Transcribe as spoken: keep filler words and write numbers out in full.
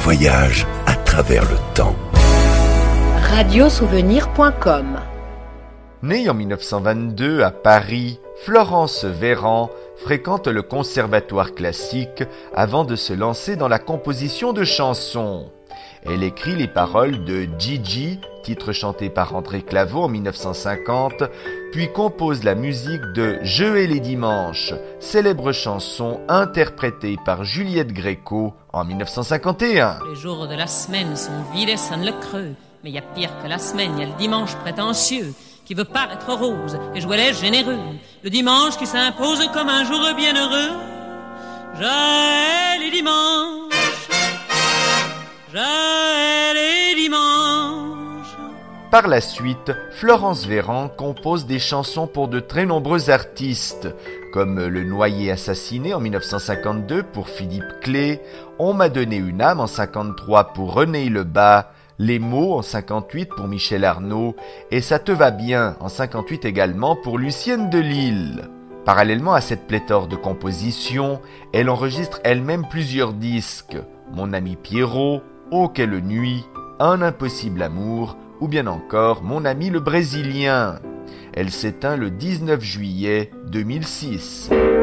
voyage à travers le temps. radiosouvenir point com. Née en dix-neuf cent vingt-deux à Paris, Florence Véran fréquente le conservatoire classique avant de se lancer dans la composition de chansons. Elle écrit les paroles de Gigi, titre chanté par André Claveau en dix-neuf cent cinquante, puis compose la musique de Je et les dimanches, célèbre chanson interprétée par Juliette Gréco en dix-neuf cent cinquante et un. Les jours de la semaine sont vides et sonne le creux, mais il y a pire que la semaine, il y a le dimanche prétentieux qui veut paraître rose et jouer les généreux, le dimanche qui s'impose comme un jour bienheureux. J'ai les dimanches, j'ai les dimanches. Par la suite, Florence Véran compose des chansons pour de très nombreux artistes, comme Le Noyé assassiné en dix-neuf cent cinquante-deux pour Philippe Clé, On m'a donné une âme en cinquante-trois pour René Lebas, Les mots en cinquante-huit pour Michel Arnaud et Ça te va bien en cinquante-huit également pour Lucienne de Lille. Parallèlement à cette pléthore de compositions, elle enregistre elle-même plusieurs disques, Mon ami Pierrot, Oh quelle nuit, Un impossible amour ou bien encore Mon ami le Brésilien. Elle s'éteint le dix-neuf juillet deux mille six.